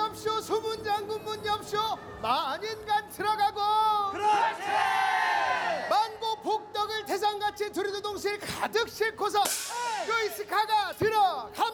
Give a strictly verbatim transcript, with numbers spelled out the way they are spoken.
엽쇼 수문장군 문 엽쇼 만인간 들어가고 그렇지! 만고 복덕을 대장같이 두리도 동실 가득 싣고서 루이스 가가 들어가